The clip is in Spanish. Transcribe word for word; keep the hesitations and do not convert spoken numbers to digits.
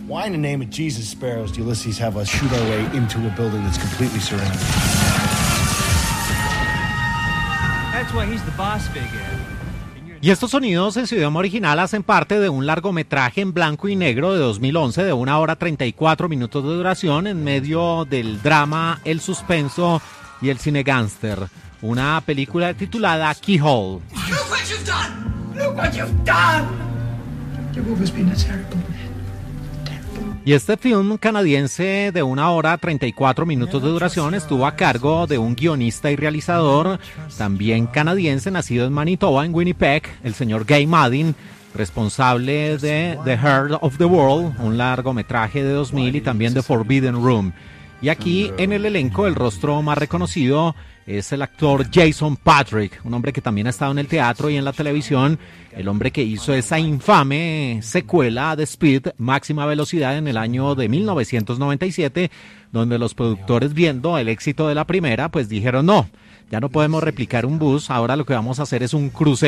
Why in the name of Jesus sparrows do Ulysses have us shoot our way into a building that's completely surrounded? That's why he's the boss figure. Y estos sonidos en su idioma original hacen parte de un largometraje en blanco y negro de dos mil once de una hora treinta y cuatro minutos de duración en medio del drama, el suspenso y el cine gángster. Una película titulada Keyhole. Look what you've done! Look what you've done! You've always been a terrible man. Y este film canadiense de una hora treinta y cuatro minutos de duración estuvo a cargo de un guionista y realizador también canadiense, nacido en Manitoba, en Winnipeg, el señor Guy Maddin, responsable de The Heart of the World, un largometraje de dos mil, y también The Forbidden Room. Y aquí en el elenco el rostro más reconocido es el actor Jason Patric, un hombre que también ha estado en el teatro y en la televisión, el hombre que hizo esa infame secuela de Speed, Máxima Velocidad, en el año de mil novecientos noventa y siete, donde los productores, viendo el éxito de la primera, pues dijeron no, ya no podemos replicar un bus, ahora lo que vamos a hacer es un crucero.